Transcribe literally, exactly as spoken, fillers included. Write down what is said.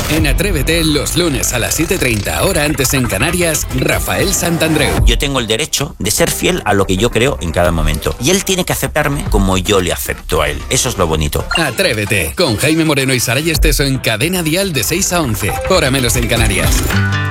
En Atrévete, los lunes a las siete y treinta, hora antes en Canarias, Rafael Santandreu. Yo tengo el derecho de ser fiel a lo que yo creo en cada momento. Y él tiene que aceptarme como yo le acepto a él. Eso es lo bonito. Atrévete, con Jaime Moreno y Saray Esteso en Cadena Dial de seis a once, hora menos en Canarias.